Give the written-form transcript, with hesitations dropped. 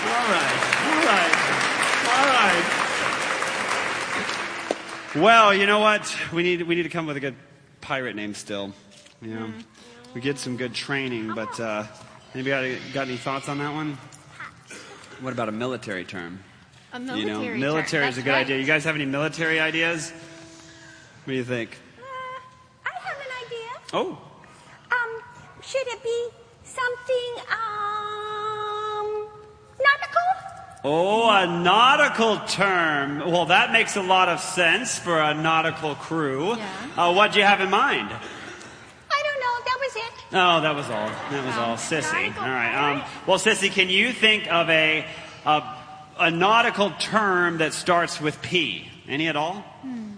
Well, you know what? We need to come up with a good pirate name still. You know, we get some good training, but anybody got any thoughts on that one? What about a military term? A military term. Military is a good idea. You guys have any military ideas? What do you think? I have an idea. Oh. Should it be something, nautical? Oh, a nautical term. Well, that makes a lot of sense for a nautical crew. Yeah. What'd you have in mind? I don't know. That was it. Oh, that was all. That was all. Sissy. Nautical All right. pirate. Well, Sissy, can you think of a nautical term that starts with P? Any at all?